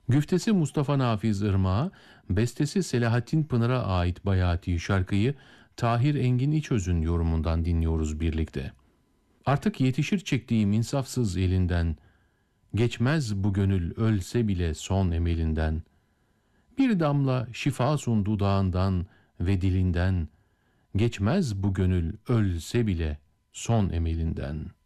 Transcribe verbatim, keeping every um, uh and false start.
Güftesi Mustafa Nafiz Irmak'a, bestesi Selahattin Pınar'a ait Bayati şarkıyı Tahir Engin İçöz'ün yorumundan dinliyoruz birlikte. Artık yetişir çektiğim insafsız elinden, geçmez bu gönül ölse bile son emelinden. Bir damla şifa sun dudağından ve dilinden, geçmez bu gönül ölse bile son emelinden.''